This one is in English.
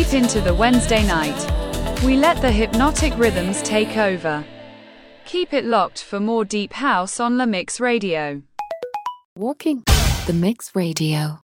deep into the Wednesday night. We let the hypnotic rhythms take over. Keep it locked for more deep house on La Mix Radio. Walking the Mix Radio.